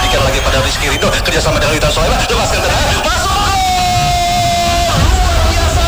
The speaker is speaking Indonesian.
pikir lagi pada Rizky Ridho kerjasama dengan Witan Soema. Lepaskan tendangan.